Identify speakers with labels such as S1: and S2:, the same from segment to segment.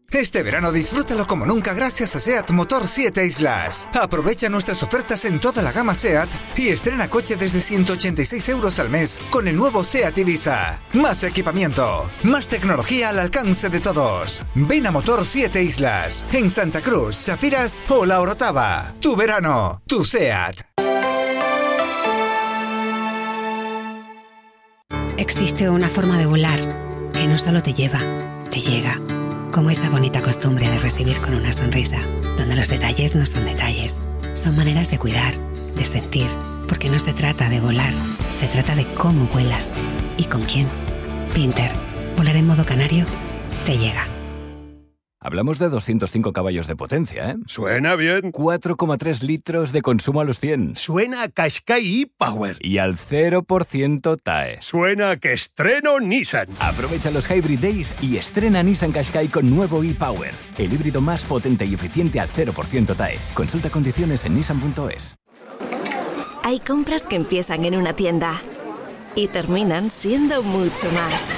S1: Este verano disfrútalo como nunca gracias a SEAT Motor 7 Islas. Aprovecha nuestras ofertas en toda la gama SEAT y estrena coche desde 186 euros al mes con el nuevo SEAT Ibiza. Más equipamiento, más tecnología al alcance de todos. Ven a Motor 7 Islas, en Santa Cruz, Chafiras o La Orotava. Tu verano, tu SEAT.
S2: Existe una forma de volar que no solo te lleva, te llega. Como esa bonita costumbre de recibir con una sonrisa, donde los detalles no son detalles, son maneras de cuidar, de sentir, porque no se trata de volar, se trata de cómo vuelas y con quién. Pinter, volar en modo canario, te llega.
S3: Hablamos de 205 caballos de potencia, ¿eh?
S4: Suena bien.
S3: 4,3 litros de consumo a los 100.
S4: Suena a Qashqai e-Power.
S3: Y al 0% TAE.
S4: Suena a que estreno Nissan.
S3: Aprovecha los Hybrid Days y estrena Nissan Qashqai con nuevo e-Power. El híbrido más potente y eficiente al 0% TAE. Consulta condiciones en nissan.es.
S5: Hay compras que empiezan en una tienda y terminan siendo mucho más.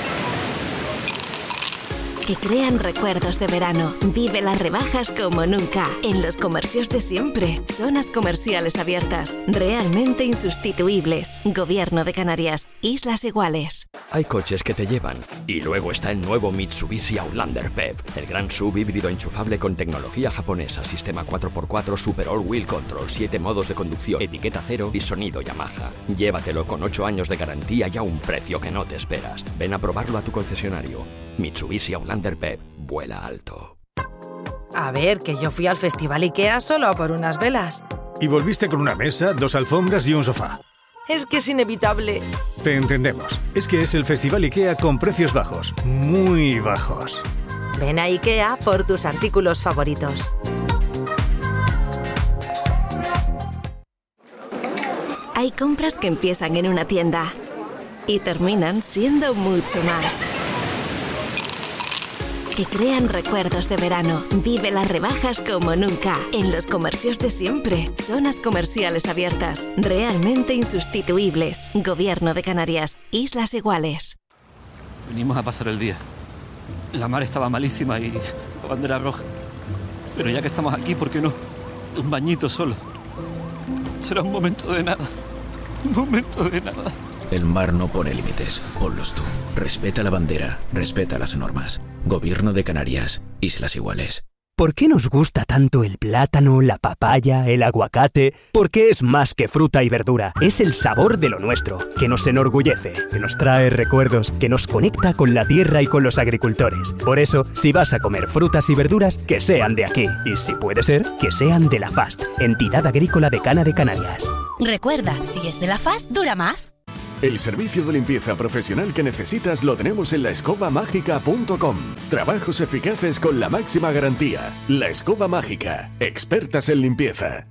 S5: Que crean recuerdos de verano. Vive las rebajas como nunca. En los comercios de siempre. Zonas comerciales abiertas. Realmente insustituibles. Gobierno de Canarias. Islas Iguales.
S6: Hay coches que te llevan. Y luego está el nuevo Mitsubishi Outlander PHEV. El gran sub híbrido enchufable con tecnología japonesa. Sistema 4x4 Super All Wheel Control. 7 modos de conducción. Etiqueta cero y sonido Yamaha. Llévatelo con 8 años de garantía y a un precio que no te esperas. Ven a probarlo a tu concesionario. Mitsubishi Outlander PHEV. Vuela alto.
S7: A ver, que yo fui al Festival IKEA solo a por unas velas.
S8: Y volviste con una mesa, 2 alfombras y un sofá.
S7: Es que es inevitable.
S8: Te entendemos. Es que es el Festival IKEA con precios bajos. Muy bajos.
S7: Ven a IKEA por tus artículos favoritos.
S5: Hay compras que empiezan en una tienda y terminan siendo mucho más. Que crean recuerdos de verano. Vive las rebajas como nunca. En los comercios de siempre. Zonas comerciales abiertas. Realmente insustituibles. Gobierno de Canarias. Islas Iguales.
S9: Venimos a pasar el día. La mar estaba malísima y la bandera roja. Pero ya que estamos aquí, ¿por qué no? Un bañito solo. Será un momento de nada. Un momento de nada.
S10: El mar no pone límites, ponlos tú. Respeta la bandera, respeta las normas. Gobierno de Canarias, Islas Iguales.
S11: ¿Por qué nos gusta tanto el plátano, la papaya, el aguacate? Porque es más que fruta y verdura. Es el sabor de lo nuestro, que nos enorgullece, que nos trae recuerdos, que nos conecta con la tierra y con los agricultores. Por eso, si vas a comer frutas y verduras, que sean de aquí. Y si puede ser, que sean de la FAST, Entidad Agrícola Decana de Canarias.
S12: Recuerda, si es de la FAST, dura más.
S13: El servicio de limpieza profesional que necesitas lo tenemos en laescobamágica.com. Trabajos eficaces con la máxima garantía. La Escoba Mágica, expertas en limpieza.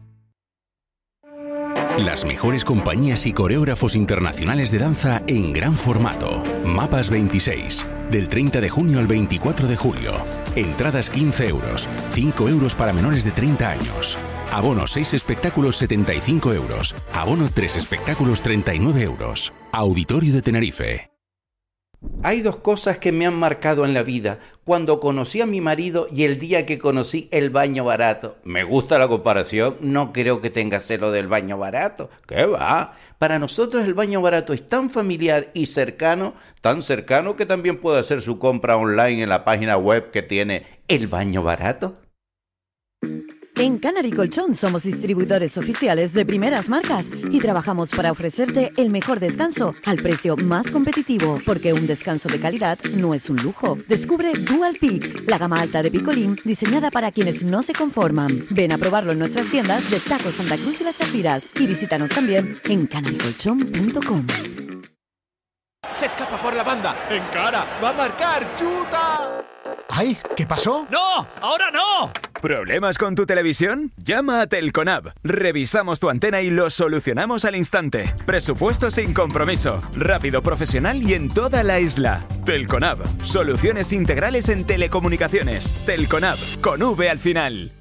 S14: Las mejores compañías y coreógrafos internacionales de danza en gran formato. Mapas 26. Del 30 de junio al 24 de julio. Entradas 15 euros. 5 euros para menores de 30 años. Abono 6 espectáculos 75 euros. Abono 3 espectáculos 39 euros. Auditorio de Tenerife.
S15: Hay dos cosas que me han marcado en la vida. Cuando conocí a mi marido y el día que conocí el baño barato. Me gusta la comparación, no creo que tenga celo del baño barato. ¿Qué va? Para nosotros el baño barato es tan familiar y cercano, tan cercano que también puede hacer su compra online en la página web que tiene el baño barato.
S16: En Canary Colchón somos distribuidores oficiales de primeras marcas y trabajamos para ofrecerte el mejor descanso al precio más competitivo, porque un descanso de calidad no es un lujo. Descubre Dual Peak, la gama alta de picolín diseñada para quienes no se conforman. Ven a probarlo en nuestras tiendas de Taco Santa Cruz y Las Chafiras y visítanos también en canarycolchón.com.
S17: Se escapa por la banda, encara, va a marcar, chuta.
S18: ¡Ay! ¿Qué pasó?
S17: ¡No! ¡Ahora no!
S19: ¿Problemas con tu televisión? Llama a Telconab. Revisamos tu antena y lo solucionamos al instante. Presupuesto sin compromiso. Rápido, profesional y en toda la isla. Telconab. Soluciones integrales en telecomunicaciones. Telconab. Con V al final.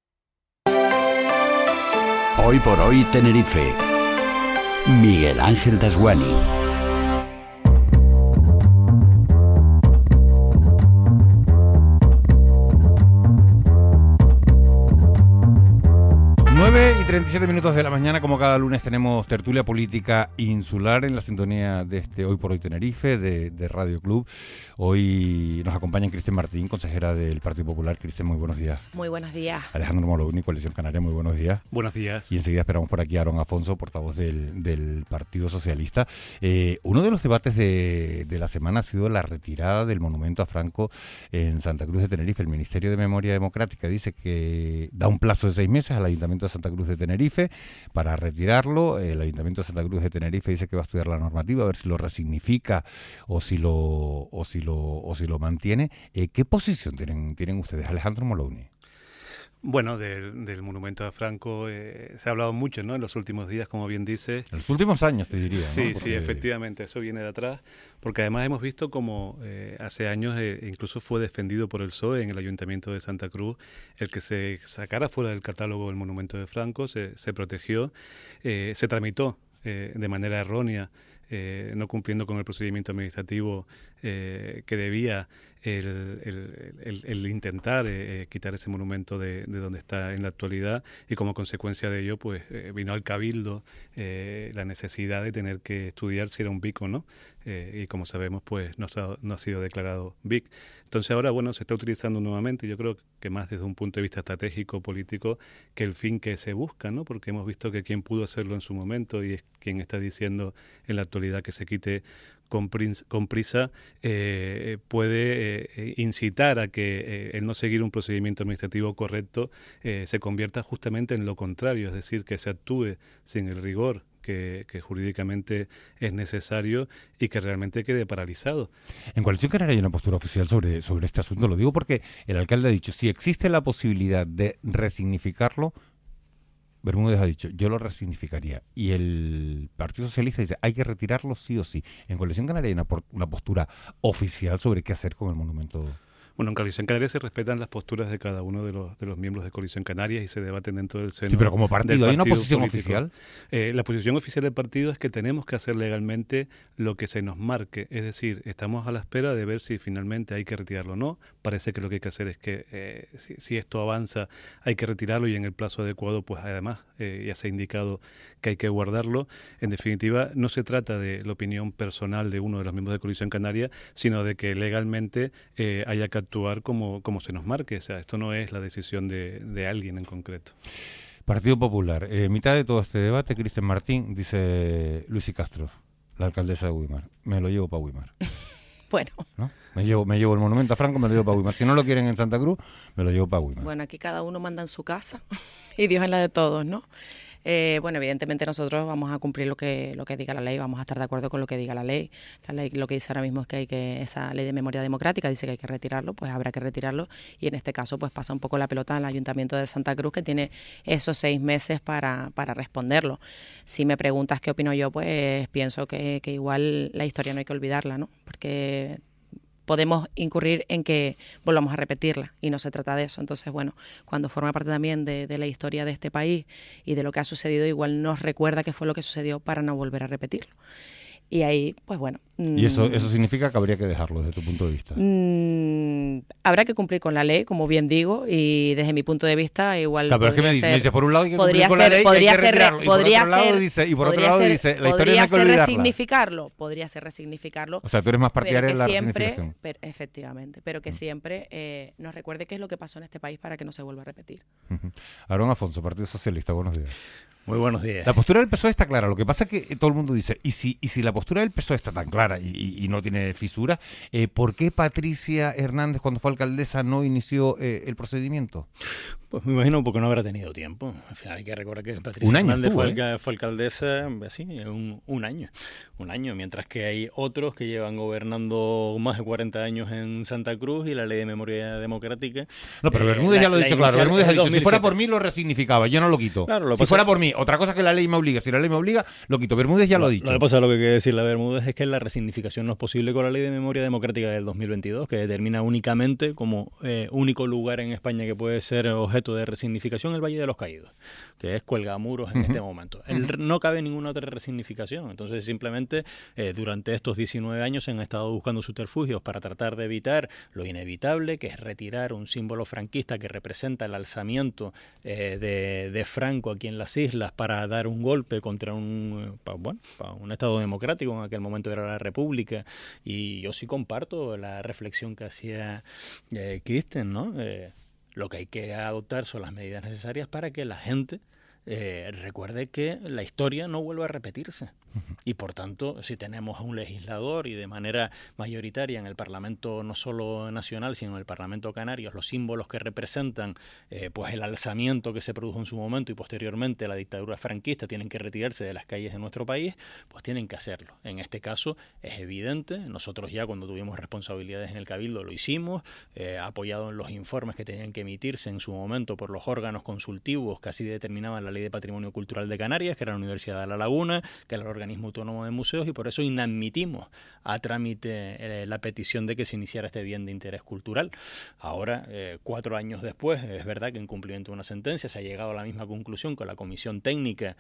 S20: Hoy por hoy Tenerife. Miguel Ángel Dasguani.
S18: 37 minutos de la mañana, como cada lunes tenemos tertulia política insular en la sintonía de este Hoy por Hoy Tenerife de Radio Club. Hoy nos acompaña Cristian Martín, consejera del Partido Popular. Cristian, muy buenos días.
S21: Muy buenos días.
S18: Alejandro Mologni, Coalición Canaria, muy buenos días.
S22: Buenos días.
S18: Y enseguida esperamos por aquí a Aarón Afonso, portavoz del Partido Socialista. Uno de los debates de la semana ha sido la retirada del monumento a Franco en Santa Cruz de Tenerife. El Ministerio de Memoria Democrática dice que da un plazo de 6 meses al Ayuntamiento de Santa Cruz de Tenerife para retirarlo. El Ayuntamiento de Santa Cruz de Tenerife dice que va a estudiar la normativa, a ver si lo resignifica o si lo mantiene. ¿Qué posición tienen ustedes, Alejandro Mologni?
S22: Bueno, del monumento a Franco se ha hablado mucho, ¿no? En los últimos días, como bien dice.
S18: En los últimos años, te diría, ¿no?
S22: Sí,
S18: Porque...
S22: sí, efectivamente, eso viene de atrás, porque además hemos visto como hace años incluso fue defendido por el PSOE en el Ayuntamiento de Santa Cruz el que se sacara fuera del catálogo el monumento de Franco, se protegió, se tramitó de manera errónea, no cumpliendo con el procedimiento administrativo que debía el intentar quitar ese monumento de donde está en la actualidad, y como consecuencia de ello pues vino al Cabildo la necesidad de tener que estudiar si era un BIC o no, y como sabemos pues no ha sido declarado BIC. Entonces ahora bueno, se está utilizando nuevamente, yo creo que más desde un punto de vista estratégico, político, que el fin que se busca, ¿no? Porque hemos visto que quien pudo hacerlo en su momento y es quien está diciendo en la actualidad que se quite con prisa, puede incitar a que el no seguir un procedimiento administrativo correcto se convierta justamente en lo contrario, es decir, que se actúe sin el rigor que jurídicamente es necesario y que realmente quede paralizado.
S18: En Coalición Canaria hay una postura oficial sobre este asunto, lo digo porque el alcalde ha dicho, si existe la posibilidad de resignificarlo, Bermúdez ha dicho, yo lo resignificaría. Y el Partido Socialista dice, hay que retirarlo sí o sí. En Coalición Canaria hay una postura oficial sobre qué hacer con el monumento.
S22: Bueno, en Coalición Canaria se respetan las posturas de cada uno de los miembros de Coalición Canaria y se debaten dentro del seno.
S18: Sí, pero como partido, ¿hay una posición
S22: político
S18: oficial?
S22: La posición oficial del partido es que tenemos que hacer legalmente lo que se nos marque. Es decir, estamos a la espera de ver si finalmente hay que retirarlo o no. Parece que lo que hay que hacer es que si esto avanza hay que retirarlo y en el plazo adecuado, pues además ya se ha indicado que hay que guardarlo. En definitiva, no se trata de la opinión personal de uno de los miembros de Coalición Canaria, sino de que legalmente haya que actuar como se nos marque. O sea, esto no es la decisión de alguien en concreto.
S18: Partido Popular. Mitad de todo este debate, Cristian Martín, dice Luis y Castro, la alcaldesa de Güímar. Me lo llevo para Güímar.
S21: Bueno.
S18: ¿No? Me llevo el monumento a Franco, me lo llevo para Güímar. Si no lo quieren en Santa Cruz, me lo llevo para Güímar.
S21: Bueno, aquí cada uno manda en su casa y Dios en la de todos, ¿no? Bueno, evidentemente nosotros vamos a cumplir lo que diga la ley, vamos a estar de acuerdo con lo que diga la ley. La ley lo que dice ahora mismo es que esa ley de memoria democrática dice que hay que retirarlo, pues habrá que retirarlo, y en este caso pues pasa un poco la pelota al Ayuntamiento de Santa Cruz, que tiene esos 6 meses para responderlo. Si me preguntas qué opino yo, pues pienso que igual la historia no hay que olvidarla, ¿no? Porque podemos incurrir en que volvamos a repetirla y no se trata de eso. Entonces, bueno, cuando forma parte también de la historia de este país y de lo que ha sucedido, igual nos recuerda qué fue lo que sucedió para no volver a repetirlo. Y ahí, pues bueno.
S18: ¿Y eso significa que habría que dejarlo desde tu punto de vista?
S21: Habrá que cumplir con la ley, como bien digo, y desde mi punto de vista igual.
S18: Claro, pero es que me dice, por un lado hay que cumplir con la ley y hay que retirarlo, y por otro lado dice, la historia no hay que olvidarla.
S21: Podría ser resignificarlo.
S18: O sea, tú eres más partidaria de la resignificación.
S21: Efectivamente, pero que siempre nos recuerde qué es lo que pasó en este país para que no se vuelva a repetir.
S18: Aarón Afonso, Partido Socialista, buenos días.
S22: Muy buenos días.
S18: La postura del PSOE está clara, lo que pasa es que todo el mundo dice, y si la postura del PSOE está tan clara y no tiene fisuras, ¿por qué Patricia Hernández, cuando fue alcaldesa, no inició el procedimiento?
S22: Pues me imagino porque no habrá tenido tiempo. Al final hay que recordar que Patricia Hernández fue alcaldesa así, un año, mientras que hay otros que llevan gobernando más de 40 años en Santa Cruz y la ley de memoria democrática.
S18: No, pero Bermúdez ya lo ha dicho claro. Bermúdez ha dicho, si fuera por mí lo resignificaba, yo no lo quito. Claro, si fuera por mí, otra cosa que la ley me obliga. Si la ley me obliga, lo quito. Bermúdez ya lo ha dicho.
S22: Lo que pasa, lo que quiere decir la Bermúdez es que la resignificación no es posible con la ley de memoria democrática del 2022, que determina únicamente como único lugar en España que puede ser objeto
S1: objeto de resignificación el Valle de los Caídos, que es Cuelgamuros en este momento. No cabe ninguna otra resignificación. Entonces, simplemente, durante estos 19 años se han estado buscando subterfugios para tratar de evitar lo inevitable, que es retirar un símbolo franquista que representa el alzamiento de Franco aquí en las islas para dar un golpe contra un Estado democrático, en aquel momento era la República. Y yo sí comparto la reflexión que hacía Kristen, ¿no? Lo que hay que adoptar son las medidas necesarias para que la gente recuerde que la historia no vuelva a repetirse. Y por tanto, si tenemos a un legislador y de manera mayoritaria en el Parlamento no solo nacional, sino en el Parlamento canario, los símbolos que representan pues el alzamiento que se produjo en su momento y posteriormente la dictadura franquista tienen que retirarse de las calles de nuestro país, pues tienen que hacerlo. En este caso es evidente, nosotros ya cuando tuvimos responsabilidades en el Cabildo lo hicimos, apoyado en los informes que tenían que emitirse en su momento por los órganos consultivos que así determinaban la Ley de Patrimonio Cultural de Canarias, que era la Universidad de La Laguna, que era el Organismo Autónomo de Museos, y por eso inadmitimos a trámite la petición de que se iniciara este bien de interés cultural. Ahora, 4 años después, es verdad que en cumplimiento de una sentencia se ha llegado a la misma conclusión con la comisión técnica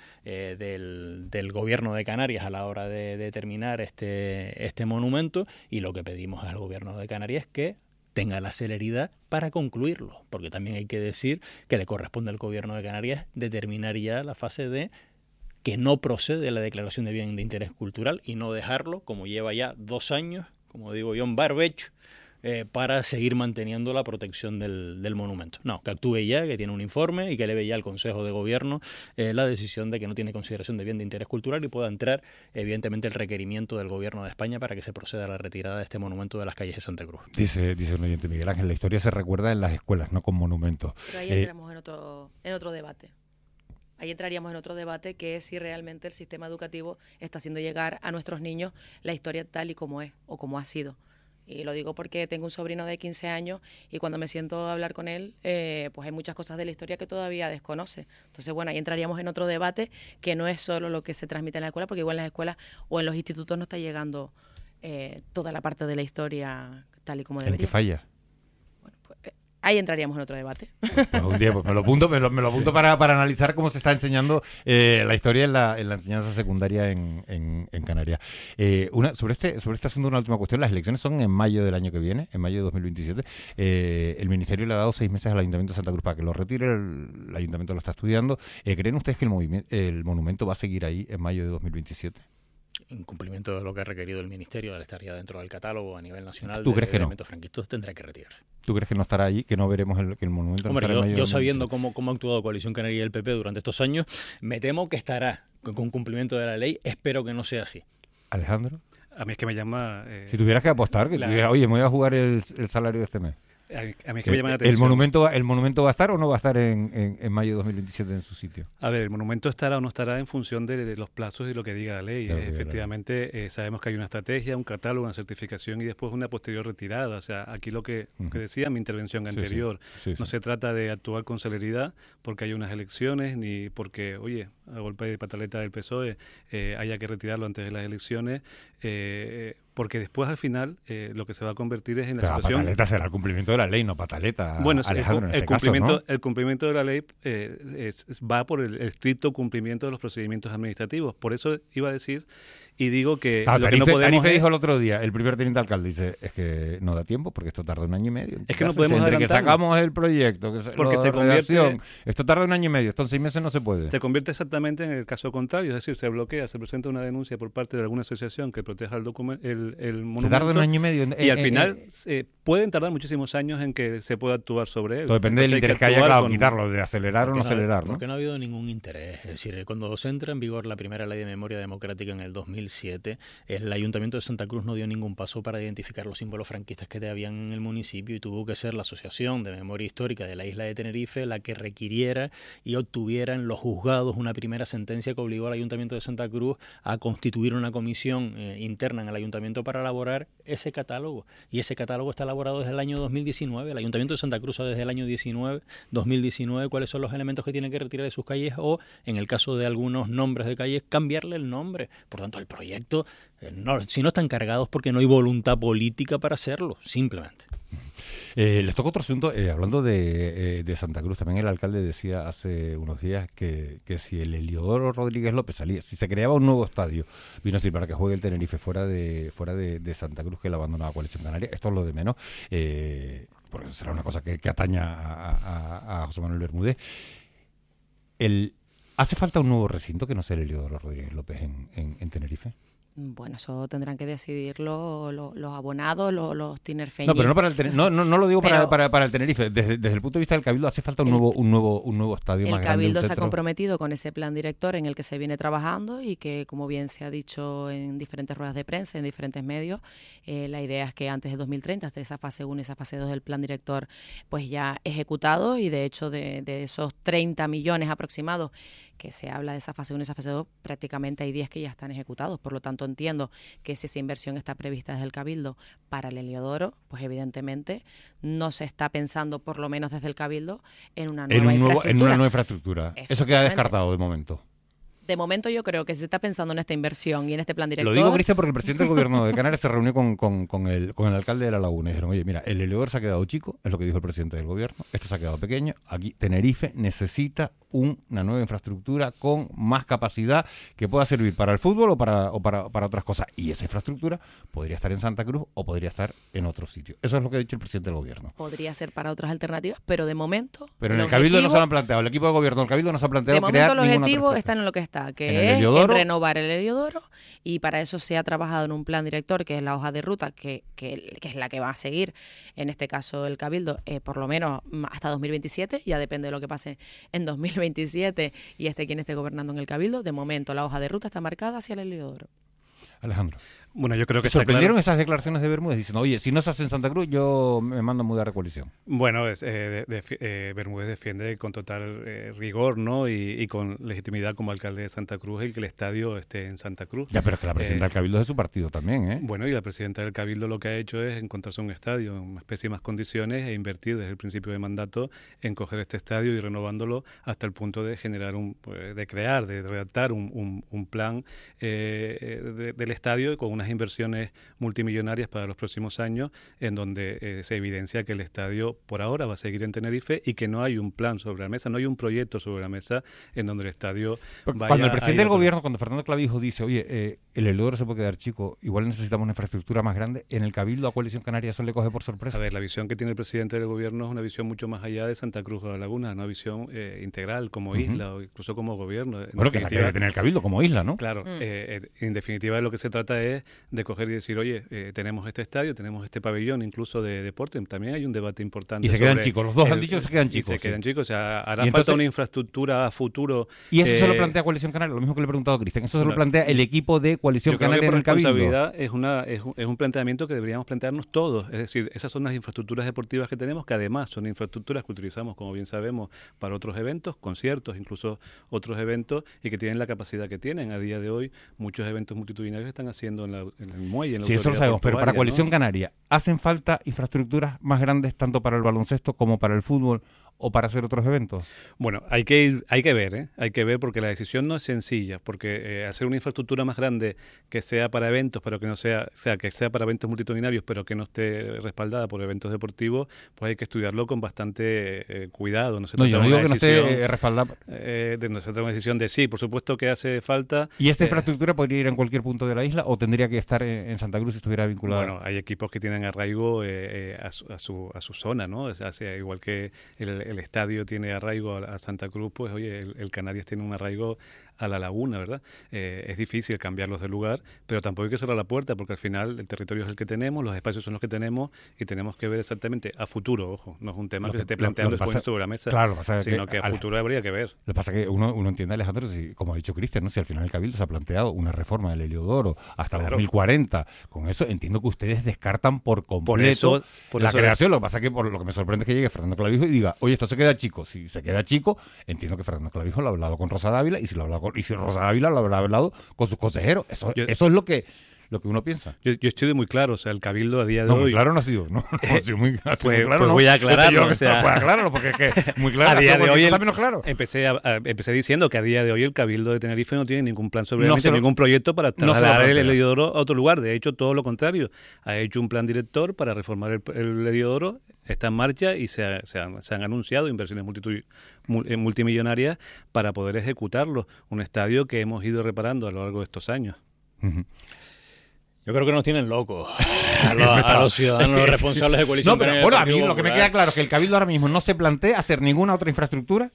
S1: del Gobierno de Canarias a la hora de determinar este monumento, y lo que pedimos al Gobierno de Canarias es que tenga la celeridad para concluirlo, porque también hay que decir que le corresponde al Gobierno de Canarias determinar ya la fase de que no procede la declaración de bien de interés cultural y no dejarlo, como lleva ya 2 años, como digo yo, en barbecho, para seguir manteniendo la protección del monumento. No, que actúe ya, que tiene un informe y que eleve ya al Consejo de Gobierno la decisión de que no tiene consideración de bien de interés cultural y pueda entrar, evidentemente, el requerimiento del Gobierno de España para que se proceda a la retirada de este monumento de las calles de Santa Cruz.
S18: Dice un oyente, Miguel Ángel, la historia se recuerda en las escuelas, no con monumentos.
S21: Pero ahí entramos en otro debate. Ahí entraríamos en otro debate, que es si realmente el sistema educativo está haciendo llegar a nuestros niños la historia tal y como es o como ha sido. Y lo digo porque tengo un sobrino de 15 años y cuando me siento a hablar con él, pues hay muchas cosas de la historia que todavía desconoce. Entonces, bueno, ahí entraríamos en otro debate que no es solo lo que se transmite en la escuela, porque igual en las escuelas o en los institutos no está llegando toda la parte de la historia tal y como debería.
S18: ¿En qué falla?
S21: Ahí entraríamos en otro debate.
S18: Pues un día, pues me lo apunto para analizar cómo se está enseñando la historia en la enseñanza secundaria en Canarias. Sobre este asunto, una última cuestión. Las elecciones son en mayo del año que viene, en mayo de 2027. El Ministerio le ha dado 6 meses al Ayuntamiento de Santa Cruz para que lo retire. El Ayuntamiento lo está estudiando. ¿Creen ustedes que el monumento va a seguir ahí en mayo de 2027?
S1: En cumplimiento de lo que ha requerido el Ministerio, al estar ya dentro del catálogo a nivel nacional
S18: de
S1: elementos franquistas, tendrá que retirarse.
S18: ¿Tú crees que no estará allí, que no veremos que el monumento
S1: Hombre,
S18: no estará en mayo?
S1: Yo sabiendo cómo ha actuado Coalición Canaria y el PP durante estos años, me temo que estará con cumplimiento de la ley. Espero que no sea así.
S18: ¿Alejandro?
S22: A mí es que me llama...
S18: si tuvieras que apostar, que oye, me voy a jugar el salario de este mes.
S22: A mí es que me llama la atención.
S18: ¿El monumento va a estar o no va a estar en mayo de 2027 en su sitio?
S22: A ver, el monumento estará o no estará en función de los plazos y lo que diga la ley. Efectivamente, sabemos que hay una estrategia, un catálogo, una certificación y después una posterior retirada. O sea, aquí lo que decía mi intervención anterior, no se trata de actuar con celeridad porque hay unas elecciones ni porque, oye, a golpe de pataleta del PSOE haya que retirarlo antes de las elecciones, porque después al final lo que se va a convertir es en la situación...
S18: La pataleta será el cumplimiento de la ley, no pataleta,
S22: bueno,
S18: Alejandro,
S22: el cumplimiento de la ley va por el estricto cumplimiento de los procedimientos administrativos. Por eso iba a decir y digo que lo que no podemos
S18: dijo el otro día, el primer teniente alcalde, dice, es que no da tiempo porque esto tarda 1 año y medio.
S22: Es que no podemos
S18: adelantarlo. Que sacamos el proyecto, porque se convierte... Esto tarda 1 año y medio, esto en 6 meses no se puede.
S22: Se convierte exactamente en el caso contrario, es decir, se bloquea, se presenta una denuncia por parte de alguna asociación que proteja el monumento.
S18: Se tarda 1 año y medio.
S22: Y al final pueden tardar muchísimos años en que se pueda actuar sobre él.
S18: Todo depende del interés que haya, claro, quitarlo, de acelerar o no acelerar, ¿no?
S1: Porque no ha habido ningún interés. Es decir, cuando se entra en vigor la primera ley de memoria democrática en el 2007, el Ayuntamiento de Santa Cruz no dio ningún paso para identificar los símbolos franquistas que habían en el municipio y tuvo que ser la Asociación de Memoria Histórica de la isla de Tenerife la que requiriera y obtuviera en los juzgados una primera sentencia que obligó al Ayuntamiento de Santa Cruz a constituir una comisión interna en el Ayuntamiento para elaborar ese catálogo. Y ese catálogo está elaborado desde el año 2019. El Ayuntamiento de Santa Cruz sabe desde el año 2019 cuáles son los elementos que tiene que retirar de sus calles o, en el caso de algunos nombres de calles, cambiarle el nombre. Por tanto, el proyecto, si no están cargados porque no hay voluntad política para hacerlo, simplemente.
S18: Les toca otro asunto, hablando de Santa Cruz, también el alcalde decía hace unos días que si el Heliodoro Rodríguez López salía, si se creaba un nuevo estadio, vino a decir para que juegue el Tenerife fuera de Santa Cruz, que la abandonaba Coalición Canaria, esto es lo de menos, porque será una cosa que ataña a José Manuel Bermúdez. ¿Hace falta un nuevo recinto que no sea el Heliodoro Rodríguez López en Tenerife?
S21: Bueno, eso tendrán que decidirlo los abonados, los tinerfeños.
S18: No, pero no para el no lo digo para el Tenerife. Desde el punto de vista del Cabildo hace falta un nuevo estadio más grande.
S21: El Cabildo se ha comprometido con ese plan director en el que se viene trabajando y que, como bien se ha dicho en diferentes ruedas de prensa, en diferentes medios, la idea es que antes de 2030, hasta esa fase 1 y esa fase 2 del plan director, pues ya ejecutado, y de hecho de esos 30 millones aproximados que se habla de esa fase 1 y esa fase 2, prácticamente hay 10 que ya están ejecutados. Por lo tanto, entiendo que si esa inversión está prevista desde el Cabildo para el Heliodoro, pues evidentemente no se está pensando, por lo menos desde el Cabildo, en una nueva infraestructura.
S18: Eso queda descartado de momento.
S21: De momento yo creo que se está pensando en esta inversión y en este plan director.
S18: Lo digo, Cristian, porque el presidente del gobierno de Canarias se reunió con el alcalde de La Laguna y dijeron, oye, mira, el Heliodoro se ha quedado chico, es lo que dijo el presidente del gobierno, esto se ha quedado pequeño, aquí Tenerife necesita una nueva infraestructura con más capacidad que pueda servir para el fútbol o para otras cosas. Y esa infraestructura podría estar en Santa Cruz o podría estar en otro sitio. Eso es lo que ha dicho el presidente del gobierno.
S21: Podría ser para otras alternativas, pero de momento...
S18: Pero en el Cabildo no se lo han planteado, el equipo de gobierno del Cabildo no se ha planteado crear ninguna otra.
S21: De momento los objetivos están en lo que está, que es en renovar el Heliodoro, y para eso se ha trabajado en un plan director, que es la hoja de ruta, que es la que va a seguir, en este caso el Cabildo, por lo menos hasta 2027, ya depende de lo que pase en 2027 y quien esté gobernando en el Cabildo. De momento la hoja de ruta está marcada hacia el Heliodoro.
S18: Alejandro.
S22: Bueno, yo creo que
S18: sorprendieron esas declaraciones de Bermúdez diciendo, oye, si no se hace en Santa Cruz, yo me mando a mudar a coalición.
S22: Bueno, Bermúdez defiende con total rigor, ¿no? Y con legitimidad como alcalde de Santa Cruz el que el estadio esté en Santa Cruz.
S18: Ya, pero es que la presidenta del Cabildo es de su partido también, ¿eh?
S22: Bueno, y la presidenta del Cabildo lo que ha hecho es encontrarse un estadio en pésimas condiciones e invertir desde el principio de mandato en coger este estadio y renovándolo hasta el punto de generar de redactar un plan del estadio con unas inversiones multimillonarias para los próximos años, en donde se evidencia que el estadio por ahora va a seguir en Tenerife y que no hay un plan sobre la mesa, no hay un proyecto sobre la mesa en donde el estadio vaya.
S18: Cuando el presidente del gobierno, cuando Fernando Clavijo dice, oye, el Heliodoro se puede quedar chico, igual necesitamos una infraestructura más grande, en el Cabildo a Coalición Canaria eso le coge por sorpresa.
S22: A ver, la visión que tiene el presidente del gobierno es una visión mucho más allá de Santa Cruz o La Laguna, una visión integral como isla o incluso como gobierno.
S18: Bueno, que la que debe tener el Cabildo como isla, ¿no?
S22: Claro, en definitiva de lo que se trata es de coger y decir, oye, tenemos este estadio, tenemos este pabellón incluso de deporte, también hay un debate importante.
S18: Y se quedan chicos, los dos han dicho que se quedan chicos.
S22: Se quedan chicos, o sea, hará falta una infraestructura a futuro.
S18: Y eso se lo plantea Coalición Canaria, lo mismo que le he preguntado a Cristian, eso se lo plantea el equipo de Coalición Canaria en el Cabildo.
S22: Es un planteamiento que deberíamos plantearnos todos, es decir, esas son las infraestructuras deportivas que tenemos, que además son infraestructuras que utilizamos, como bien sabemos, para otros eventos, conciertos, incluso otros eventos, y que tienen la capacidad que tienen. A día de hoy, muchos eventos multitudinarios están haciendo en el muelle, en la
S18: sí, eso lo sabemos, pero para Coalición Canaria, ¿hacen falta infraestructuras más grandes tanto para el baloncesto como para el fútbol o para hacer otros eventos?
S22: Bueno, hay que ver porque la decisión no es sencilla, porque hacer una infraestructura más grande que sea para eventos, pero que no sea, que sea para eventos multitudinarios, pero que no esté respaldada por eventos deportivos, pues hay que estudiarlo con bastante cuidado.
S18: Yo no digo que no esté respaldada.
S22: No se trata de una decisión de sí, por supuesto que hace falta.
S18: ¿Y esta infraestructura podría ir en cualquier punto de la isla o tendría que estar en Santa Cruz si estuviera vinculada?
S22: Bueno, hay equipos que tienen arraigo a su zona, ¿no? O sea, igual que el estadio tiene arraigo a Santa Cruz, pues oye, el Canarias tiene un arraigo a La Laguna, ¿verdad? Es difícil cambiarlos de lugar, pero tampoco hay que cerrar la puerta porque al final el territorio es el que tenemos, los espacios son los que tenemos y tenemos que ver exactamente a futuro, ojo, no es un tema que se esté planteando después sobre la mesa,
S18: claro,
S22: sino que a futuro habría que ver.
S18: Lo que pasa es que uno entiende, Alejandro, como ha dicho Cristian, ¿no? Si al final el Cabildo se ha planteado una reforma del Heliodoro hasta 2040, con eso entiendo que ustedes descartan por completo la creación. Lo que pasa es que por lo que me sorprende es que llegue Fernando Clavijo y diga, oye, esto se queda chico. Si se queda chico, entiendo que Fernando Clavijo lo ha hablado con Rosa Dávila y si Rosa Dávila lo habrá hablado con sus consejeros. Eso es lo que uno piensa.
S22: Yo estoy muy claro, o sea, el Cabildo a día de hoy...
S18: Muy claro no ha sido, ¿no? Muy claro,
S22: pues
S18: no.
S22: Voy a aclararlo.
S18: Voy a aclararlo porque es que muy claro.
S22: A día de hoy
S18: menos claro.
S22: Empecé diciendo que a día de hoy el Cabildo de Tenerife no tiene ningún plan sobre ningún proyecto para trasladar el Heliodoro a otro lugar. De hecho, todo lo contrario. Ha hecho un plan director para reformar el Heliodoro está en marcha y se han anunciado inversiones multimillonarias para poder ejecutarlo. Un estadio que hemos ido reparando a lo largo de estos años.
S1: Yo creo que nos tienen locos a los ciudadanos responsables de Coalición Canaria.
S18: Bueno, a mí lo que me queda claro es que el Cabildo ahora mismo no se plantea hacer ninguna otra infraestructura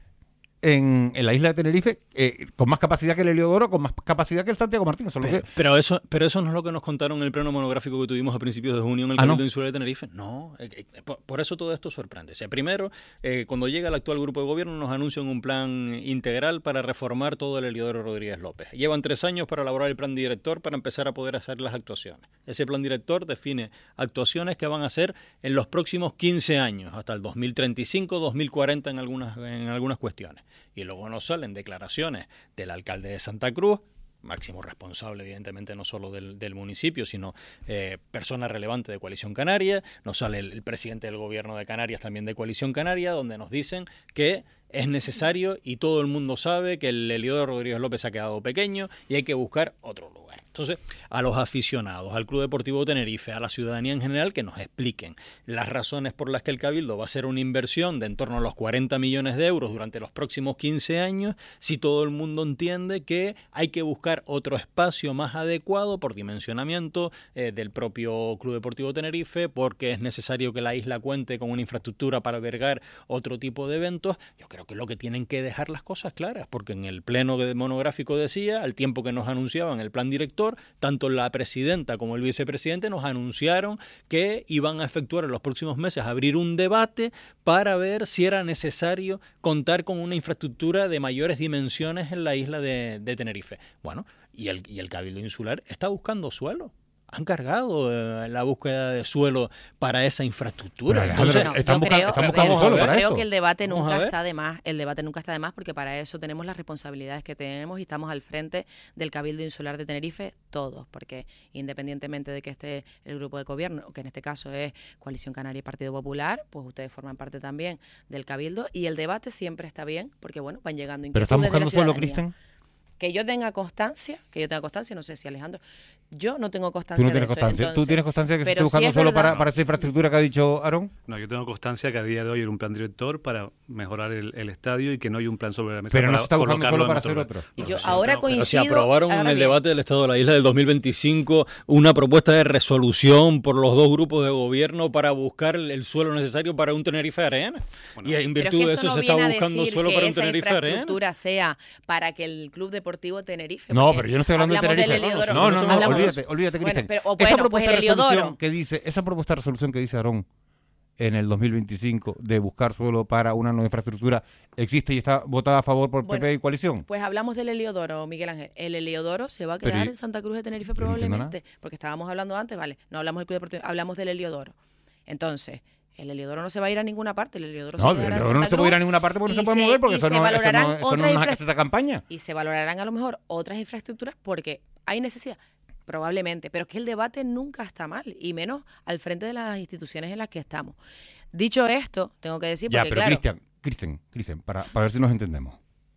S18: en la isla de Tenerife con más capacidad que el Heliodoro, con más capacidad que el Santiago Martín.
S1: Pero eso no es lo que nos contaron en el pleno monográfico que tuvimos a principios de junio en el Cabildo Insular de Tenerife. No, por eso todo esto sorprende. O sea, primero, cuando llega el actual grupo de gobierno nos anuncian un plan integral para reformar todo el Heliodoro Rodríguez López. Llevan 3 años para elaborar el plan director para empezar a poder hacer las actuaciones. Ese plan director define actuaciones que van a hacer en los próximos 15 años, hasta el 2035, 2040 en algunas cuestiones. Y luego nos salen declaraciones del alcalde de Santa Cruz, máximo responsable evidentemente no solo del municipio, sino persona relevante de Coalición Canaria. Nos sale el presidente del gobierno de Canarias también de Coalición Canaria, donde nos dicen que es necesario y todo el mundo sabe que el Heliodoro Rodríguez López ha quedado pequeño y hay que buscar otro lugar. Entonces, a los aficionados, al Club Deportivo Tenerife, a la ciudadanía en general, que nos expliquen las razones por las que el Cabildo va a hacer una inversión de en torno a los 40 millones de euros durante los próximos 15 años, si todo el mundo entiende que hay que buscar otro espacio más adecuado por dimensionamiento del propio Club Deportivo Tenerife, porque es necesario que la isla cuente con una infraestructura para albergar otro tipo de eventos. Yo creo que lo que tienen que dejar las cosas claras, porque en el pleno monográfico decía, al tiempo que nos anunciaban el plan director, tanto la presidenta como el vicepresidente nos anunciaron que iban a efectuar en los próximos meses, abrir un debate para ver si era necesario contar con una infraestructura de mayores dimensiones en la isla de Tenerife. Bueno, y el Cabildo Insular está buscando suelo. Han cargado la búsqueda de suelo para esa infraestructura.
S21: Entonces, creo que el debate nunca está de más. El debate nunca está de más porque para eso tenemos las responsabilidades que tenemos y estamos al frente del Cabildo Insular de Tenerife todos, porque independientemente de que esté el grupo de gobierno, que en este caso es Coalición Canaria y Partido Popular, pues ustedes forman parte también del Cabildo y el debate siempre está bien porque, bueno, van llegando inquietudes.
S18: ¿Pero están buscando suelo, Cristian?
S21: Que yo tenga constancia, no sé si Alejandro, yo no tengo constancia.
S18: Tú no tienes constancia. Entonces, ¿tú tienes constancia que se esté buscando suelo para esa infraestructura que ha dicho Aarón?
S22: No, yo tengo constancia que a día de hoy hay un plan director para mejorar el estadio y que no hay un plan sobre la mesa.
S18: Pero
S22: para
S18: no se está buscando suelo para hacer otro.
S21: Y yo ahora coincido.
S1: Se aprobaron en el debate del Estado de la Isla del 2025 una propuesta de resolución por los dos grupos de gobierno para buscar el suelo necesario para un Tenerife Arena. Bueno, y en virtud de eso se está buscando suelo para un Tenerife Arena.
S21: Que esa infraestructura sea para que el Club Deportivo Tenerife.
S18: No, pero yo no estoy hablando de Tenerife. No, olvídate, Cristian. Esa propuesta de resolución que dice Aarón en el 2025 de buscar suelo para una nueva infraestructura existe y está votada a favor por PP y coalición.
S21: Pues hablamos del Heliodoro, Miguel Ángel. El Heliodoro se va a quedar en Santa Cruz de Tenerife probablemente, porque estábamos hablando antes, no hablamos del Club Deportivo, hablamos del Heliodoro. Entonces, el Heliodoro no se va a ir a ninguna parte. El Heliodoro
S18: no se puede ir a ninguna parte porque no se puede mover, porque eso no es esta campaña.
S21: Y se valorarán a lo mejor otras infraestructuras porque hay necesidad. Probablemente, pero es que el debate nunca está mal, y menos al frente de las instituciones en las que estamos. Dicho esto, tengo que decir, porque
S18: pero claro... Cristian, para ver si nos entendemos.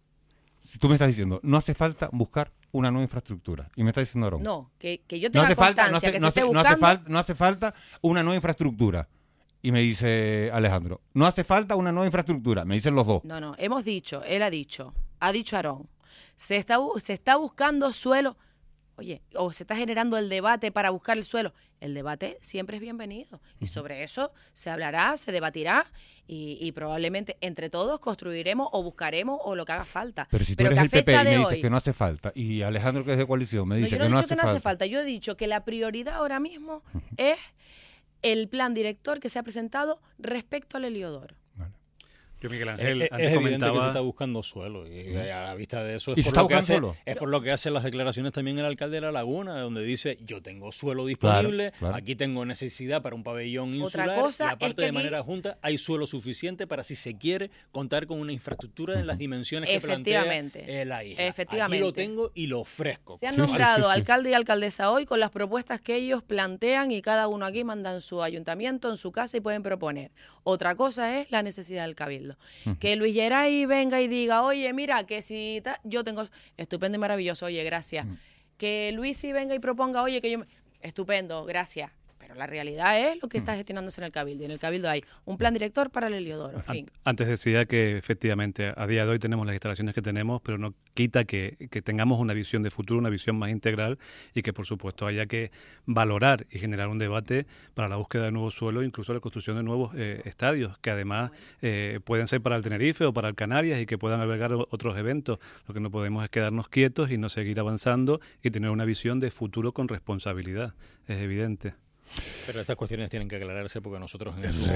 S18: Si tú me estás diciendo, no hace falta buscar una nueva infraestructura, y me estás diciendo Aarón.
S21: No, que yo tenga constancia que se esté buscando...
S18: No hace falta una nueva infraestructura. Y me dice Alejandro, no hace falta una nueva infraestructura, me dicen los dos.
S21: No, hemos dicho, él ha dicho Aarón, se está buscando suelo. Oye, o se está generando el debate para buscar el suelo. El debate siempre es bienvenido. Y sobre eso se hablará, se debatirá y probablemente entre todos construiremos o buscaremos o lo que haga falta.
S18: Pero si tú eres el PP y me dices que no hace falta, y Alejandro, que es de coalición, me dice que no hace falta.
S21: Yo he dicho que la prioridad ahora mismo es el plan director que se ha presentado respecto al Heliodoro.
S22: Yo, Miguel Ángel,
S1: es evidente que se está buscando suelo y a la vista de eso es por lo que hacen las declaraciones también el alcalde de La Laguna, donde dice yo tengo suelo disponible, aquí tengo necesidad para un pabellón insular y aparte de manera junta hay suelo suficiente para, si se quiere, contar con una infraestructura en las dimensiones que plantea la isla.
S21: Efectivamente.
S1: Aquí lo tengo y lo ofrezco.
S21: Se han nombrado alcalde y alcaldesa hoy con las propuestas que ellos plantean y cada uno aquí manda en su ayuntamiento, en su casa y pueden proponer. Otra cosa es la necesidad del cabildo. Que Luis Geray venga y diga, oye, mira, que si yo tengo... Estupendo y maravilloso, oye, gracias. Que Luis sí venga y proponga, oye, que yo... Estupendo, gracias. Pero la realidad es lo que está gestionándose en el Cabildo. Y en el Cabildo hay un plan director para el Heliodoro. En fin.
S22: Antes decía que efectivamente a día de hoy tenemos las instalaciones que tenemos, pero no quita que tengamos una visión de futuro, una visión más integral, y que por supuesto haya que valorar y generar un debate para la búsqueda de nuevos suelos, incluso la construcción de nuevos estadios, que además pueden ser para el Tenerife o para el Canarias y que puedan albergar otros eventos. Lo que no podemos es quedarnos quietos y no seguir avanzando y tener una visión de futuro con responsabilidad, es evidente.
S1: Pero estas cuestiones tienen que aclararse porque nosotros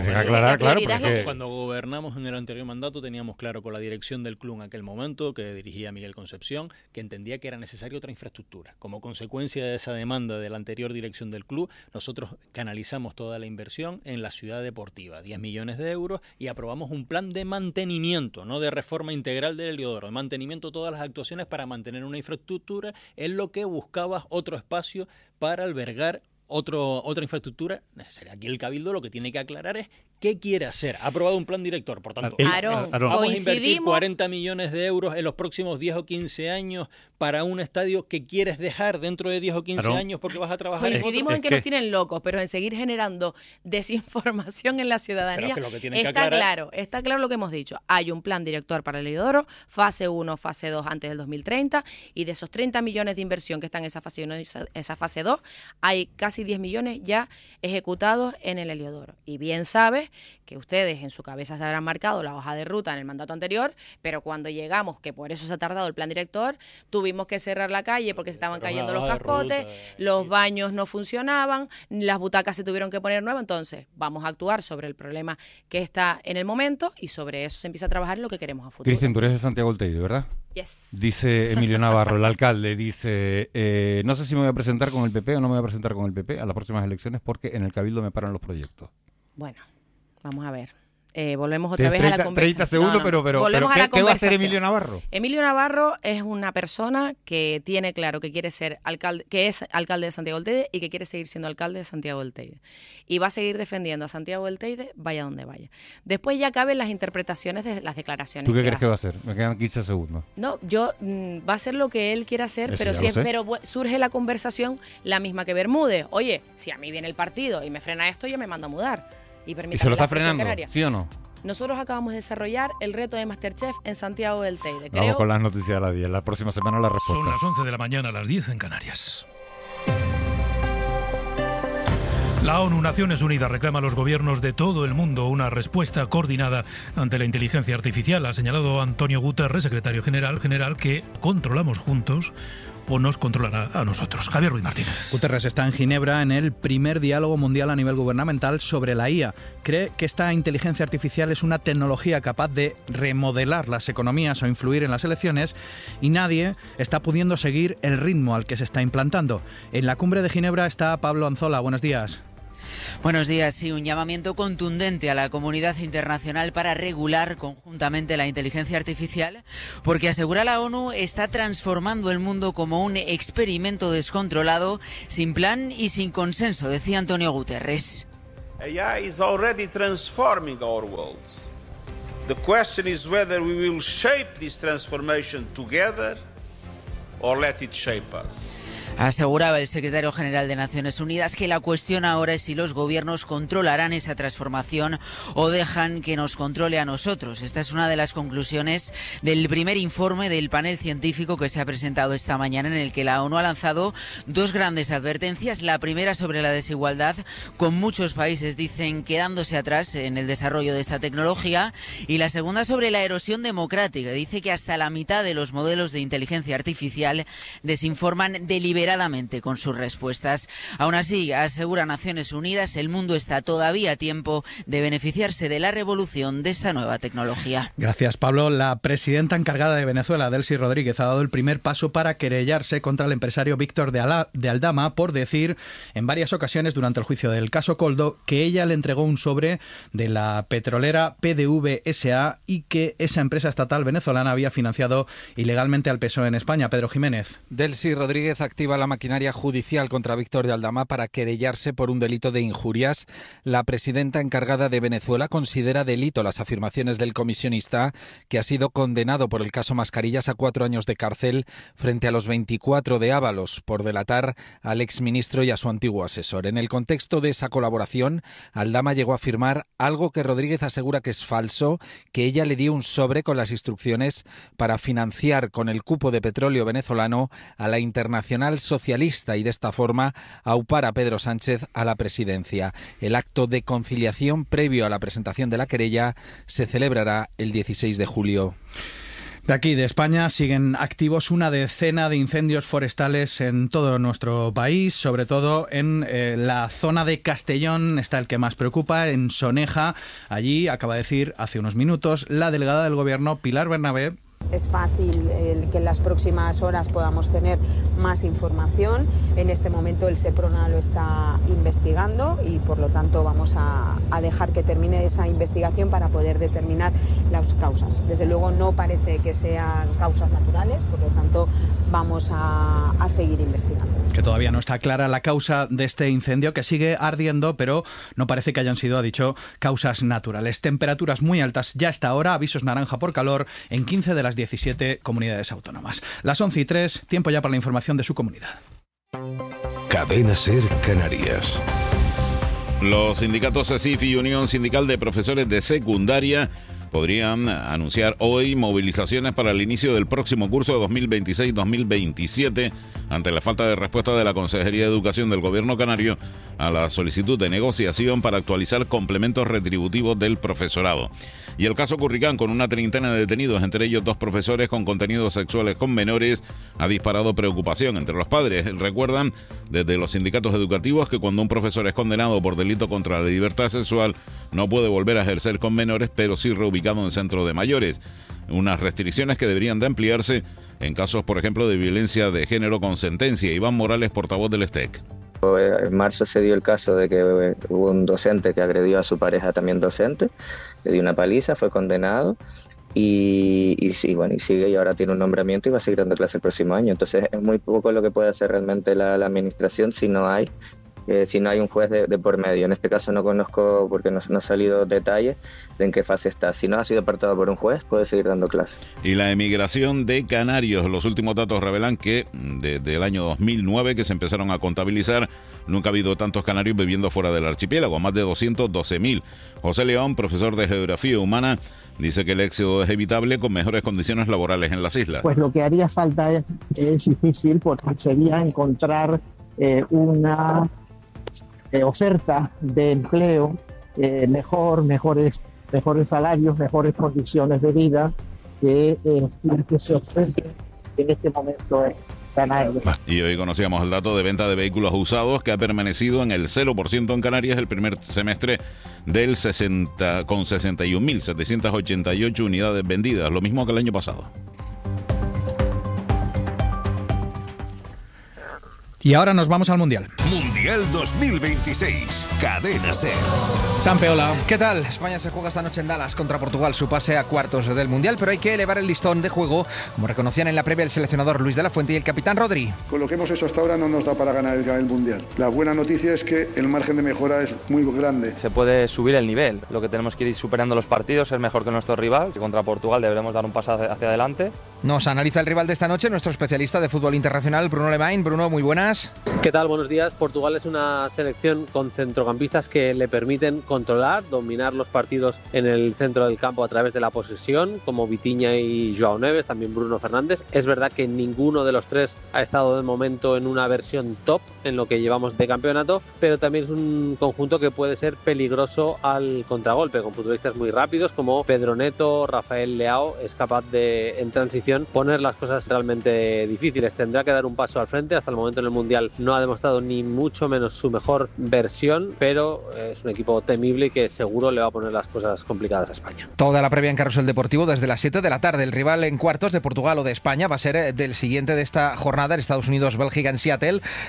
S1: cuando gobernamos en el anterior mandato teníamos claro con la dirección del club en aquel momento, que dirigía Miguel Concepción, que entendía que era necesaria otra infraestructura. Como consecuencia de esa demanda de la anterior dirección del club, nosotros canalizamos toda la inversión en la ciudad deportiva, 10 millones de euros, y aprobamos un plan de mantenimiento, no de reforma integral del Heliodoro, de mantenimiento de todas las actuaciones para mantener una infraestructura en lo que buscaba otro espacio para albergar otra infraestructura necesaria. Aquí el Cabildo lo que tiene que aclarar es qué quiere hacer. Ha aprobado un plan director, por tanto, vamos a invertir 40 millones de euros en los próximos 10 o 15 años para un estadio que quieres dejar dentro de 10 o 15 años porque vas a trabajar
S21: Coincidimos en que nos tienen locos, pero en seguir generando desinformación en la ciudadanía. Está claro lo que hemos dicho. Hay un plan director para el Heliodoro, fase 1, fase 2 antes del 2030, y de esos 30 millones de inversión que están en esa fase 1 y esa fase 2, hay casi 10 millones ya ejecutados en el Heliodoro. Y bien sabes que ustedes en su cabeza se habrán marcado la hoja de ruta en el mandato anterior, pero cuando llegamos, que por eso se ha tardado el plan director, tuvimos que cerrar la calle porque se estaban cayendo los cascotes, los baños no funcionaban, las butacas se tuvieron que poner nuevas. Entonces vamos a actuar sobre el problema que está en el momento y sobre eso se empieza a trabajar en lo que queremos a futuro.
S18: Cristian, tú eres de Santiago del Teide, ¿verdad?
S21: Yes.
S18: Dice Emilio Navarro, el alcalde, dice, no sé si me voy a presentar con el PP o no me voy a presentar con el PP a las próximas elecciones porque en el Cabildo me paran los proyectos.
S21: Bueno, vamos a ver. Volvemos otra vez a la conversación.
S18: 30 segundos, pero ¿qué va a hacer Emilio Navarro?
S21: Emilio Navarro es una persona que tiene claro que quiere ser alcalde, que es alcalde de Santiago del Teide y que quiere seguir siendo alcalde de Santiago del Teide. Y va a seguir defendiendo a Santiago del Teide, vaya donde vaya. Después ya caben las interpretaciones de las declaraciones.
S18: ¿Tú qué crees que va a hacer? Me quedan 15 segundos.
S21: No, va a hacer lo que él quiera hacer, pero surge la conversación la misma que Bermúdez. Oye, si a mí viene el partido y me frena esto, yo me mando a mudar.
S18: ¿Y se lo está frenando? ¿Sí o no?
S21: Nosotros acabamos de desarrollar el reto de MasterChef en Santiago del Teide.
S18: Vamos con las noticias a las 10. La próxima semana la respuesta.
S2: Son las 11 de la mañana, a las 10 en Canarias. La ONU, Naciones Unidas, reclama a los gobiernos de todo el mundo una respuesta coordinada ante la inteligencia artificial. Ha señalado Antonio Guterres, secretario general, que controlamos juntos o nos controlará a nosotros. Javier Ruiz Martínez.
S4: Guterres está en Ginebra en el primer diálogo mundial a nivel gubernamental sobre la IA. Cree que esta inteligencia artificial es una tecnología capaz de remodelar las economías o influir en las elecciones y nadie está pudiendo seguir el ritmo al que se está implantando. En la cumbre de Ginebra está Pablo Anzola. Buenos días.
S23: Buenos días. Sí, un llamamiento contundente a la comunidad internacional para regular conjuntamente la inteligencia artificial, porque asegura la ONU está transformando el mundo como un experimento descontrolado, sin plan y sin consenso, decía Antonio Guterres.
S24: AI is already transforming our world. The question is whether we will shape this transformation together or let it shape us.
S23: Aseguraba el secretario general de Naciones Unidas que la cuestión ahora es si los gobiernos controlarán esa transformación o dejan que nos controle a nosotros. Esta es una de las conclusiones del primer informe del panel científico que se ha presentado esta mañana, en el que la ONU ha lanzado dos grandes advertencias. La primera sobre la desigualdad, con muchos países, dicen, quedándose atrás en el desarrollo de esta tecnología, y la segunda sobre la erosión democrática. Dice que hasta la mitad de los modelos de inteligencia artificial desinforman deliberadamente con sus respuestas. Aún así, asegura Naciones Unidas, el mundo está todavía a tiempo de beneficiarse de la revolución de esta nueva tecnología.
S4: Gracias, Pablo. La presidenta encargada de Venezuela, Delcy Rodríguez, ha dado el primer paso para querellarse contra el empresario Víctor de Aldama por decir en varias ocasiones durante el juicio del caso Coldo que ella le entregó un sobre de la petrolera PDVSA y que esa empresa estatal venezolana había financiado ilegalmente al PSOE en España. Pedro Jiménez.
S25: Delcy Rodríguez activa
S3: activa la maquinaria judicial contra Víctor de Aldama para querellarse por un delito de injurias. La presidenta encargada de Venezuela considera delito las afirmaciones del comisionista, que ha sido condenado por el caso Mascarillas a 4 años de cárcel frente a los 24 de Ábalos por delatar al exministro y a su antiguo asesor. En el contexto de esa colaboración, Aldama llegó a afirmar algo que Rodríguez asegura que es falso, que ella le dio un sobre con las instrucciones para financiar con el cupo de petróleo venezolano a la Internacional Socialista y de esta forma aupar a Pedro Sánchez a la presidencia. El acto de conciliación previo a la presentación de la querella se celebrará el 16 de julio.
S4: De aquí, de España, siguen activos una decena de incendios forestales en todo nuestro país, sobre todo en la zona de Castellón está el que más preocupa, en Soneja. Allí, acaba de decir hace unos minutos, la delegada del Gobierno, Pilar Bernabé.
S6: Es fácil que en las próximas horas podamos tener más información. En este momento el SEPRONA lo está investigando y por lo tanto vamos a dejar que termine esa investigación para poder determinar las causas. Desde luego no parece que sean causas naturales, por lo tanto vamos a seguir investigando.
S4: Que todavía no está clara la causa de este incendio que sigue ardiendo, pero no parece que hayan sido, ha dicho, causas naturales. Temperaturas muy altas ya hasta ahora, avisos naranja por calor en 15 de las 17 comunidades autónomas. Las 11:03, tiempo ya para la información de su comunidad.
S14: Cadena SER Canarias.
S7: Los sindicatos CESIF y Unión Sindical de Profesores de Secundaria podrían anunciar hoy movilizaciones para el inicio del próximo curso de 2026-2027 ante la falta de respuesta de la Consejería de Educación del Gobierno canario a la solicitud de negociación para actualizar complementos retributivos del profesorado. Y el caso Curricán, con una treintena de detenidos, entre ellos 2 profesores con contenidos sexuales con menores, ha disparado preocupación entre los padres. Recuerdan desde los sindicatos educativos que cuando un profesor es condenado por delito contra la libertad sexual no puede volver a ejercer con menores, pero sí reubicado en centro de mayores. Unas restricciones que deberían de ampliarse en casos, por ejemplo, de violencia de género con sentencia. Iván Morales, portavoz del STEC.
S8: En marzo se dio el caso de que hubo un docente que agredió a su pareja también docente, le dio una paliza, fue condenado y sigue y ahora tiene un nombramiento y va a seguir dando clase el próximo año. Entonces es muy poco lo que puede hacer realmente la administración si no hay un juez de por medio. En este caso no conozco, porque no ha salido detalles de en qué fase está. Si no ha sido apartado por un juez, puede seguir dando clases.
S7: Y la emigración de canarios. Los últimos datos revelan que desde el año 2009 que se empezaron a contabilizar, nunca ha habido tantos canarios viviendo fuera del archipiélago, más de 212.000. José León, profesor de Geografía Humana, dice que el éxodo es evitable con mejores condiciones laborales en las islas.
S25: Pues lo que haría falta es difícil, porque sería encontrar una oferta de empleo mejores salarios, mejores condiciones de vida que se ofrece en este momento en Canarias.
S7: Y hoy conocíamos el dato de venta de vehículos usados que ha permanecido en el 0% en Canarias el primer semestre del 60, con 61.788 unidades vendidas, lo mismo que el año pasado.
S4: Y ahora nos vamos al Mundial.
S14: Mundial 2026, Cadena SER.
S4: Sampe, hola.
S26: ¿Qué tal? España se juega esta noche en Dallas contra Portugal su pase a cuartos del Mundial, pero hay que elevar el listón de juego, como reconocían en la previa el seleccionador Luis de la Fuente y el capitán Rodri.
S27: Con lo que hemos hecho hasta ahora no nos da para ganar el Mundial. La buena noticia es que el margen de mejora es muy grande.
S28: Se puede subir el nivel, lo que tenemos que ir superando los partidos, ser mejor que nuestro rival. Contra Portugal deberemos dar un paso hacia adelante.
S26: Nos analiza el rival de esta noche nuestro especialista de fútbol internacional, Bruno Lemain. Bruno, muy buenas.
S29: ¿Qué tal? Buenos días. Portugal es una selección con centrocampistas que le permiten controlar, dominar los partidos en el centro del campo a través de la posesión, como Vitinha y Joao Neves, también Bruno Fernández. Es verdad que ninguno de los tres ha estado de momento en una versión top en lo que llevamos de campeonato, pero también es un conjunto que puede ser peligroso al contragolpe, con futbolistas muy rápidos como Pedro Neto, Rafael Leao. Es capaz de, en transición, poner las cosas realmente difíciles. Tendrá que dar un paso al frente. Hasta el momento en el Mundial no ha demostrado ni mucho menos su mejor versión, pero es un equipo temible y que seguro le va a poner las cosas complicadas a España.
S26: Toda la previa en Carrusel Deportivo desde las 7 de la tarde. El rival en cuartos de Portugal o de España va a ser del siguiente de esta jornada, en Estados Unidos-Bélgica en Seattle, desde las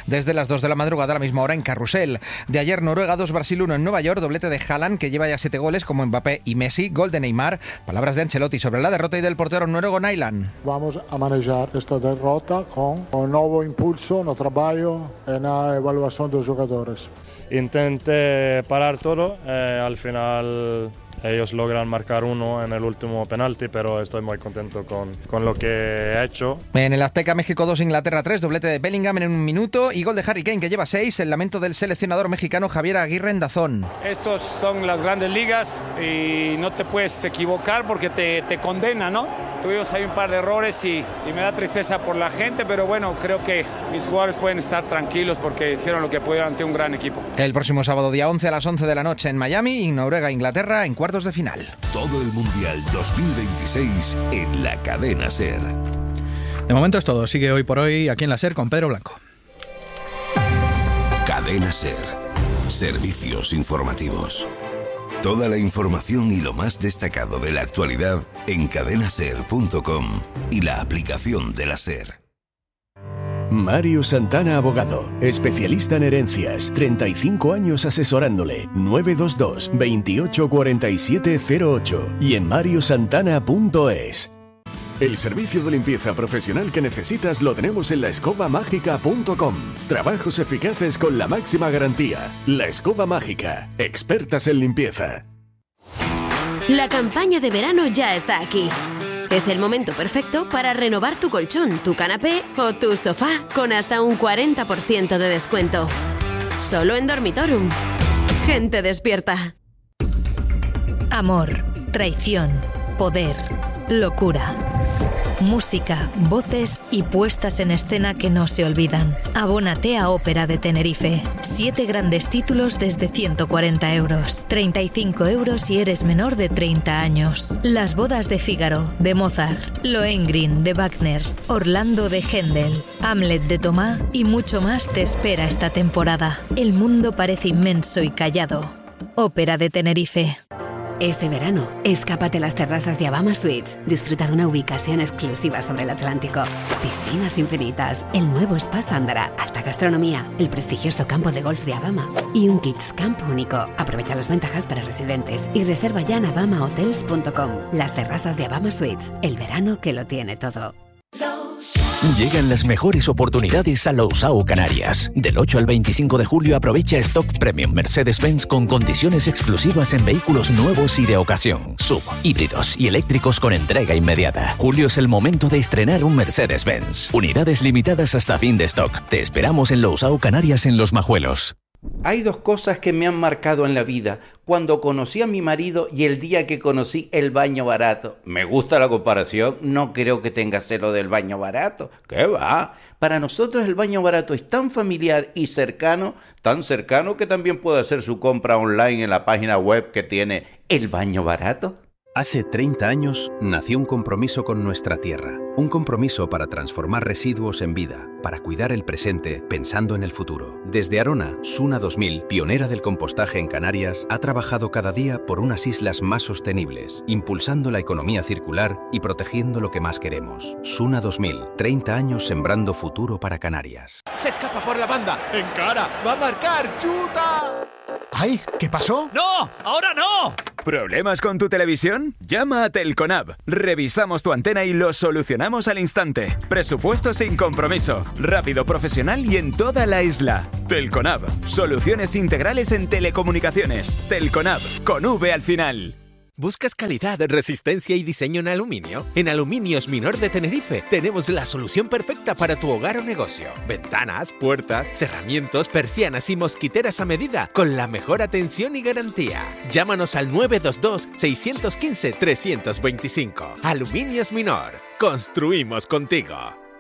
S26: las 2 de la madrugada a la misma hora en Carrusel. De ayer Noruega 2, Brasil 1 en Nueva York, doblete de Haaland, que lleva ya 7 goles como Mbappé y Messi, gol de Neymar. Palabras de Ancelotti sobre la derrota y del portero noruego Nyland.
S5: Vamos a manejar esta derrota con un nuevo impulso no trabajo en la evaluación de los jugadores.
S9: Intenté parar todo, al final ellos logran marcar uno en el último penalti, pero estoy muy contento con lo que he hecho.
S26: En el Azteca, México 2, Inglaterra 3, doblete de Bellingham en 1 minuto y gol de Harry Kane, que lleva 6, el lamento del seleccionador mexicano Javier Aguirre en DAZN.
S10: Estos son las grandes ligas y no te puedes equivocar porque te condena, ¿no? Tuvimos ahí un par de errores y me da tristeza por la gente, pero bueno, creo que mis jugadores pueden estar tranquilos porque hicieron lo que pudieron ante un gran equipo.
S26: El próximo sábado, día 11 a las 11 de la noche en Miami y Noruega, Inglaterra en cuartos de final.
S14: Todo el Mundial 2026 en la cadena SER.
S4: De momento es todo. Sigue Hoy por Hoy aquí en la SER con Pedro Blanco.
S14: Cadena SER. Servicios informativos. Toda la información y lo más destacado de la actualidad en cadenaser.com y la aplicación de la SER.
S11: Mario Santana Abogado, especialista en herencias, 35 años asesorándole, 922 28 47 08 y en mariosantana.es. El servicio de limpieza profesional que necesitas lo tenemos en laescobamágica.com. Trabajos eficaces con la máxima garantía. La Escoba Mágica, expertas en limpieza.
S12: La campaña de verano ya está aquí. Es el momento perfecto para renovar tu colchón, tu canapé o tu sofá con hasta un 40% de descuento. Solo en Dormitorum. Gente despierta.
S13: Amor, traición, poder, locura. Música, voces y puestas en escena que no se olvidan. Abónate a Ópera de Tenerife. 7 grandes títulos desde 140 euros. 35 euros si eres menor de 30 años. Las bodas de Fígaro, de Mozart. Lohengrin, de Wagner. Orlando, de Händel. Hamlet, de Tomás y mucho más te espera esta temporada. El mundo parece inmenso y callado. Ópera de Tenerife.
S12: Este verano, escápate a las terrazas de Abama Suites. Disfruta de una ubicación exclusiva sobre el Atlántico. Piscinas infinitas, el nuevo Spa Sándara, alta gastronomía, el prestigioso campo de golf de Abama y un Kids Camp único. Aprovecha las ventajas para residentes y reserva ya en abamahotels.com. Las terrazas de Abama Suites, el verano que lo tiene todo.
S15: Llegan las mejores oportunidades a Lousao Canarias. Del 8 al 25 de julio aprovecha Stock Premium Mercedes-Benz con condiciones exclusivas en vehículos nuevos y de ocasión, sub, híbridos y eléctricos con entrega inmediata. Julio es el momento de estrenar un Mercedes-Benz. Unidades limitadas hasta fin de stock. Te esperamos en Lousao Canarias en Los Majuelos.
S16: Hay 2 cosas que me han marcado en la vida. Cuando conocí a mi marido y el día que conocí el baño barato. Me gusta la comparación, no creo que tenga celo del baño barato. ¿Qué va? Para nosotros el baño barato es tan familiar y cercano, tan cercano que también puede hacer su compra online en la página web que tiene El Baño Barato.
S17: Hace 30 años nació un compromiso con nuestra tierra, un compromiso para transformar residuos en vida, para cuidar el presente pensando en el futuro. Desde Arona, Suna 2000, pionera del compostaje en Canarias, ha trabajado cada día por unas islas más sostenibles, impulsando la economía circular y protegiendo lo que más queremos. Suna 2000, 30 años sembrando futuro para Canarias.
S30: Se escapa por la banda, encara, va a marcar, chuta.
S26: ¡Ay! ¿Qué pasó?
S30: ¡No! ¡Ahora no!
S19: ¿Problemas con tu televisión? Llama a Telconab. Revisamos tu antena y lo solucionamos al instante. Presupuesto sin compromiso. Rápido, profesional y en toda la isla. Telconab. Soluciones integrales en telecomunicaciones. Telconab. Con V al final.
S31: ¿Buscas calidad, resistencia y diseño en aluminio? En Aluminios Minor de Tenerife tenemos la solución perfecta para tu hogar o negocio. Ventanas, puertas, cerramientos, persianas y mosquiteras a medida con la mejor atención y garantía. Llámanos al 922 615 325. Aluminios Minor. Construimos contigo.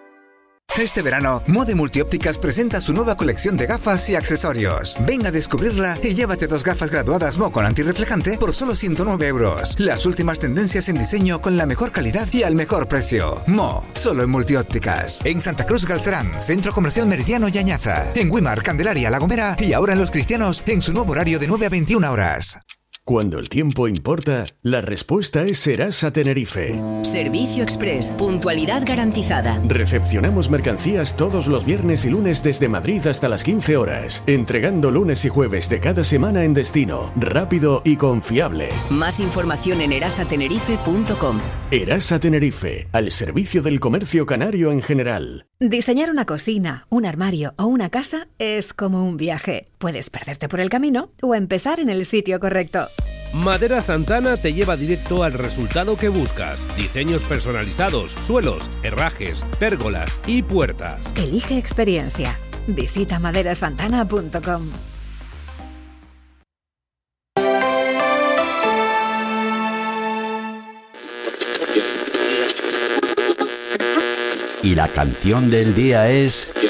S32: Este verano, Mode Multiópticas presenta su nueva colección de gafas y accesorios. Ven a descubrirla y llévate 2 gafas graduadas Mo con antirreflejante por solo 109 euros. Las últimas tendencias en diseño con la mejor calidad y al mejor precio. Mo, solo en Multiópticas. En Santa Cruz Galcerán, Centro Comercial Meridiano y Añaza. En Güímar, Candelaria, La Gomera y ahora en Los Cristianos en su nuevo horario de 9 a 21 horas.
S11: Cuando el tiempo importa, la respuesta es Serasa Tenerife.
S1: Servicio Express, puntualidad garantizada.
S11: Recepcionamos mercancías todos los viernes y lunes desde Madrid hasta las 15 horas, entregando lunes y jueves de cada semana en destino, rápido y confiable.
S1: Más información en erasatenerife.com.
S11: Erasa Tenerife, al servicio del comercio canario en general.
S12: Diseñar una cocina, un armario o una casa es como un viaje. Puedes perderte por el camino o empezar en el sitio correcto.
S2: Madera Santana te lleva directo al resultado que buscas. Diseños personalizados, suelos, herrajes, pérgolas y puertas.
S12: Elige experiencia. Visita maderasantana.com.
S3: Y la canción del día es